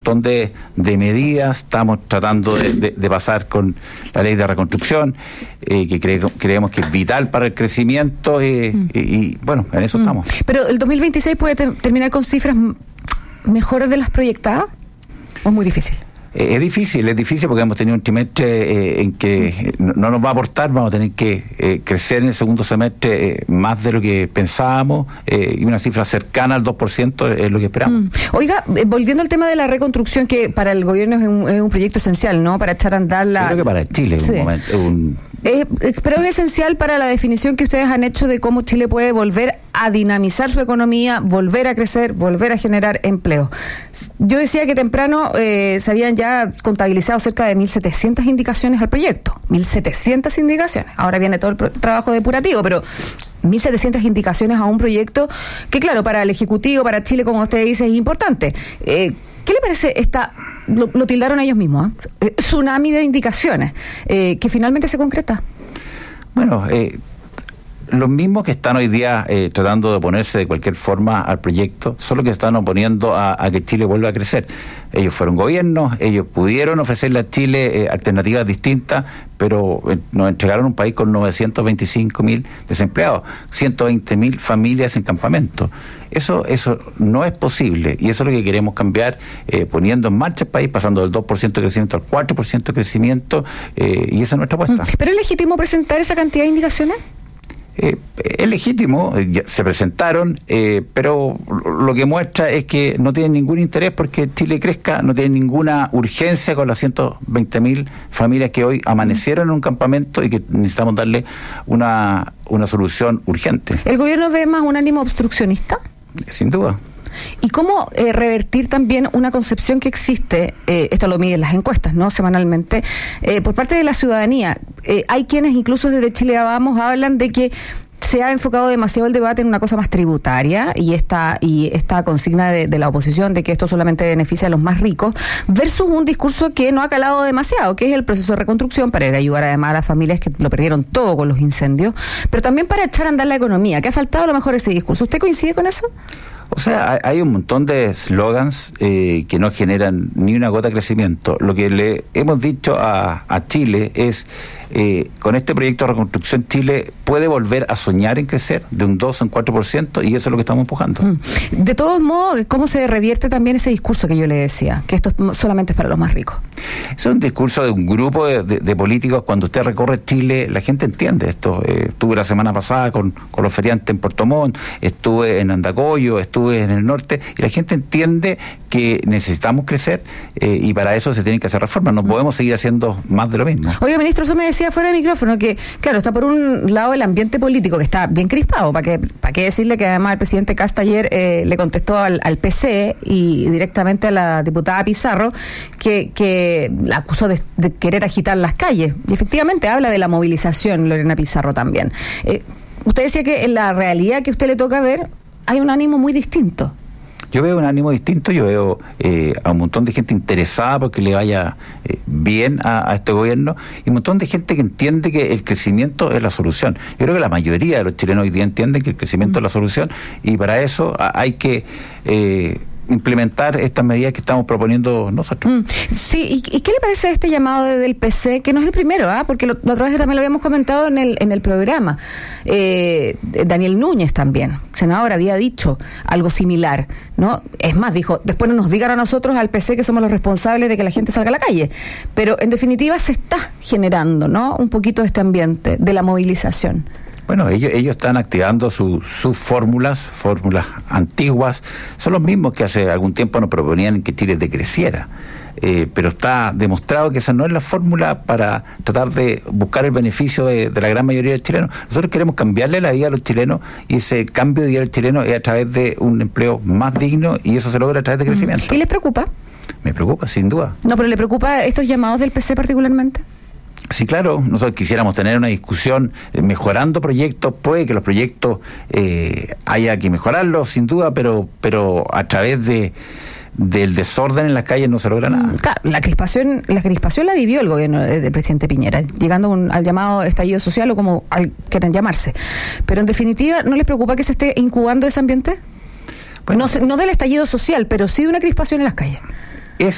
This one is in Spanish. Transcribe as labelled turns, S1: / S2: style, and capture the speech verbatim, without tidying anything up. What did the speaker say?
S1: montón de, de medidas, estamos tratando de, de, de pasar con la ley de reconstrucción, eh, que cre, creemos que es vital para el crecimiento, eh, mm. y, y bueno, en eso mm. estamos.
S2: Pero el dos mil veintiséis puede te, terminar con cifras mejores de las proyectadas, ¿o es muy difícil?
S1: Eh, es difícil, es difícil porque hemos tenido un trimestre eh, en que no, no nos va a aportar, vamos a tener que eh, crecer en el segundo semestre eh, más de lo que pensábamos, eh, y una cifra cercana al dos por ciento es lo que esperamos.
S2: Mm. Oiga, eh, volviendo al tema de la reconstrucción, que para el gobierno es un, es un proyecto esencial, ¿no? Para echar a andar la...
S1: Yo creo que para Chile es
S2: sí.
S1: un momento... Es un...
S2: Eh, pero es esencial para la definición que ustedes han hecho de cómo Chile puede volver a dinamizar su economía, volver a crecer, volver a generar empleo. Yo decía que temprano eh, se habían ya contabilizado cerca de mil setecientas indicaciones al proyecto. mil setecientas indicaciones. Ahora viene todo el pro- trabajo depurativo, pero mil setecientas indicaciones a un proyecto que, claro, para el Ejecutivo, para Chile, como usted dice, es importante. Eh, ¿Qué le parece esta, lo, lo tildaron ellos mismos, ¿eh? tsunami de indicaciones, eh, que finalmente se concreta?
S1: Bueno, eh, los mismos que están hoy día eh, tratando de oponerse de cualquier forma al proyecto son los que están oponiendo a, a que Chile vuelva a crecer. Ellos fueron gobiernos, ellos pudieron ofrecerle a Chile eh, alternativas distintas, pero eh, nos entregaron un país con novecientos veinticinco mil desempleados, ciento veinte mil familias en campamento. Eso eso no es posible, y eso es lo que queremos cambiar, eh, poniendo en marcha el país, pasando del dos por ciento de crecimiento al cuatro por ciento de crecimiento, eh, y esa es nuestra apuesta.
S2: ¿Pero es legítimo presentar esa cantidad de indicaciones?
S1: Eh, es legítimo, ya se presentaron, eh, pero lo que muestra es que no tienen ningún interés porque Chile crezca, no tienen ninguna urgencia con las ciento veinte mil familias que hoy amanecieron en un campamento y que necesitamos darle una, una solución urgente.
S2: ¿El gobierno ve más un ánimo obstruccionista?
S1: Sin duda.
S2: ¿Y cómo eh, revertir también una concepción que existe, eh, esto lo miden las encuestas, ¿no?, semanalmente, eh, por parte de la ciudadanía? Eh, hay quienes incluso desde Chile Vamos hablan de que se ha enfocado demasiado el debate en una cosa más tributaria y esta y esta consigna de, de la oposición de que esto solamente beneficia a los más ricos, versus un discurso que no ha calado demasiado, que es el proceso de reconstrucción para ir a ayudar además a las familias que lo perdieron todo con los incendios, pero también para echar a andar la economía, que ha faltado a lo mejor ese discurso. ¿Usted coincide con eso?
S1: O sea, hay un montón de slogans eh, que no generan ni una gota de crecimiento. Lo que le hemos dicho a, a Chile es, eh, con este proyecto de reconstrucción, Chile puede volver a soñar en crecer de un dos a un cuatro por ciento, y eso es lo que estamos empujando.
S2: Mm. De todos modos, ¿cómo se revierte también ese discurso que yo le decía, que esto es solamente es para los más ricos?
S1: Es un discurso de un grupo de, de, de políticos. Cuando usted recorre Chile, la gente entiende esto. Eh, estuve la semana pasada con, con los feriantes en Puerto Montt, estuve en Andacollo, estuve en el norte, y la gente entiende que necesitamos crecer, eh, y para eso se tienen que hacer reformas. No podemos seguir haciendo más de lo mismo.
S2: Oiga, ministro, eso me decía fuera de micrófono, que claro, está por un lado el ambiente político, que está bien crispado. ¿Para qué, para qué decirle que además el presidente Kast ayer eh, le contestó al, al P C y directamente a la diputada Pizarro, que, que la acusó de, de querer agitar las calles? Y efectivamente habla de la movilización, Lorena Pizarro también. Eh, usted decía que en la realidad que a usted le toca ver hay un ánimo muy distinto.
S1: Yo veo un ánimo distinto, yo veo eh, a un montón de gente interesada porque le vaya eh, bien a, a este gobierno, y un montón de gente que entiende que el crecimiento es la solución. Yo creo que la mayoría de los chilenos hoy día entienden que el crecimiento mm. es la solución, y para eso a, hay que... Eh, implementar estas medidas que estamos proponiendo nosotros.
S2: Mm. Sí, ¿y, ¿y qué le parece este llamado del P C? Que no es el primero, ¿ah? Porque lo, la otra vez también lo habíamos comentado en el en el programa. Eh, Daniel Núñez también, senador, había dicho algo similar, ¿no? Es más, dijo, después no nos digan a nosotros, al P C, que somos los responsables de que la gente salga a la calle. Pero en definitiva se está generando, ¿no?, un poquito este ambiente de la movilización.
S1: Bueno, ellos ellos están activando su, sus fórmulas, fórmulas antiguas. Son los mismos que hace algún tiempo nos proponían que Chile decreciera. Eh, pero está demostrado que esa no es la fórmula para tratar de buscar el beneficio de, de la gran mayoría de chilenos. Nosotros queremos cambiarle la vida a los chilenos, y ese cambio de vida al chileno es a través de un empleo más digno, y eso se logra a través de crecimiento.
S2: ¿Y les preocupa?
S1: Me preocupa, sin duda.
S2: No, pero ¿le preocupa estos llamados del P C particularmente?
S1: Sí, claro, nosotros quisiéramos tener una discusión eh, mejorando proyectos. Puede que los proyectos eh, haya que mejorarlos, sin duda, pero pero a través de del desorden en las calles no se logra nada.
S2: Claro, la crispación la crispación la vivió el gobierno del presidente Piñera, llegando un, al llamado estallido social, o como al, quieran llamarse. Pero en definitiva, ¿no les preocupa que se esté incubando ese ambiente? Bueno, no, no del estallido social, pero sí de una crispación en las calles.